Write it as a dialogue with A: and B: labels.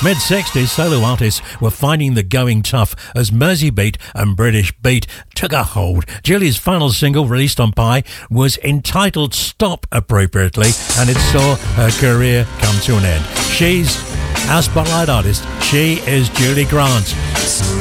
A: Mid-60s, solo artists were finding the going tough as Mersey Beat and British Beat took a hold. Julie's final single, released on Pie, was entitled Stop appropriately, and it saw her career come to an end. She's our spotlight artist. She is Julie Grant.